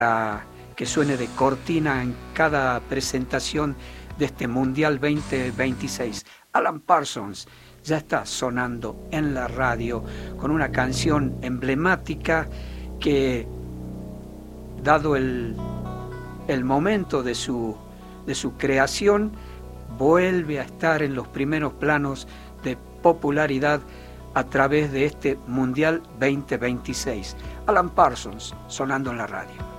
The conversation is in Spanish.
que suene de cortina en cada presentación de este Mundial 2026. Alan Parsons ya está sonando en la radio con una canción emblemática que, dado el momento de su creación, vuelve a estar en los primeros planos de popularidad a través de este Mundial 2026. Alan Parsons sonando en la radio.